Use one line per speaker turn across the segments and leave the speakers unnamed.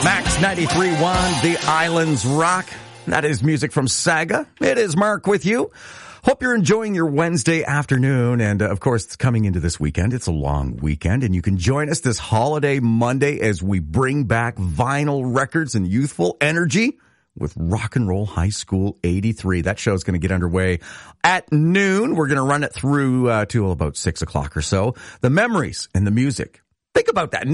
Max 93.1, The Islands Rock. That is music from Saga. It is Mark with you. Hope you're enjoying your Wednesday afternoon. And of course, it's coming into this weekend. It's a long weekend. And you can join us this holiday Monday as we bring back vinyl records and youthful energy with Rock and Roll High School 83. That show is going to get underway at noon. We're going to run it through till about 6 o'clock or so. The memories and the music. Think about that.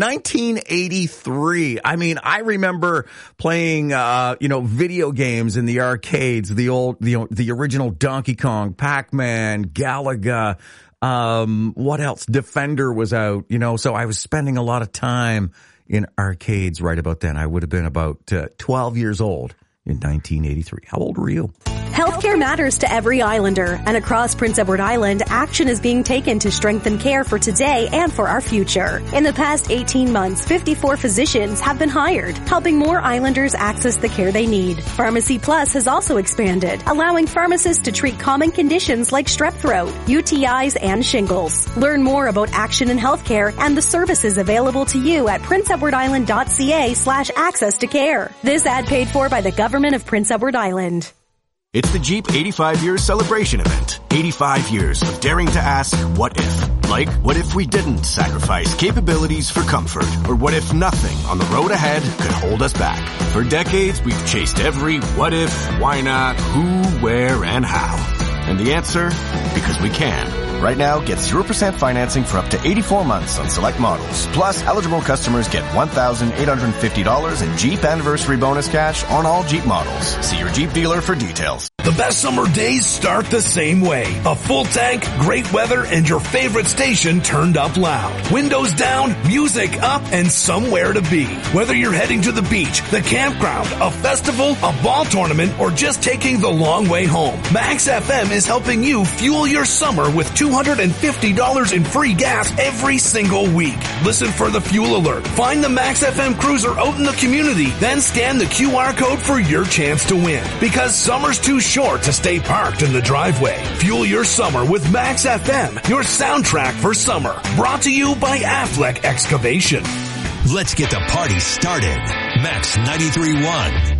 1983. I mean, I remember playing, video games in the arcades, the original Donkey Kong, Pac-Man, Galaga, what else? Defender was out, so I was spending a lot of time in arcades right about then. I would have been about 12 years old in 1983. How old were you?
Healthcare matters to every Islander, and across Prince Edward Island, action is being taken to strengthen care for today and for our future. In the past 18 months, 54 physicians have been hired, helping more Islanders access the care they need. Pharmacy Plus has also expanded, allowing pharmacists to treat common conditions like strep throat, UTIs, and shingles. Learn more about action in healthcare and the services available to you at princeedwardisland.ca/access to care. This ad paid for by the government of Prince Edward Island.
It's the Jeep 85 Years Celebration Event. 85 years of daring to ask, what if? Like, what if we didn't sacrifice capabilities for comfort? Or what if nothing on the road ahead could hold us back? For decades, we've chased every what if, why not, who, where, and how. And the answer? Because we can. Right now, get 0% financing for up to 84 months on select models. Plus, eligible customers get $1,850 in Jeep Anniversary Bonus cash on all Jeep models. See your Jeep dealer for details.
The best summer days start the same way. A full tank, great weather, and your favorite station turned up loud. Windows down, music up, and somewhere to be. Whether you're heading to the beach, the campground, a festival, a ball tournament, or just taking the long way home, Max FM is helping you fuel your summer with $250 in free gas every single week. Listen for the fuel alert. Find the Max FM cruiser out in the community, then scan the QR code for your chance to win. Because summer's too short to stay parked in the driveway. Fuel your summer with Max FM, your soundtrack for summer. Brought to you by Affleck Excavation.
Let's get the party started. Max 93.1.